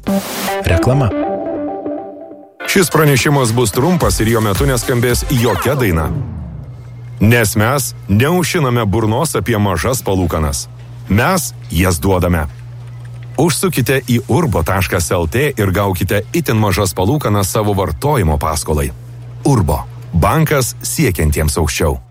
Reklama. Šis pranešimas bus trumpas ir jo metu neskambės jokia daina. Nes mes neužšiname burnos apie mažas palūkanas. Mes jas duodame. Užsukite į urbo.lt ir gaukite itin mažas palūkanas savo vartojimo paskolai. Urbo. Bankas siekiantiems aukščiau.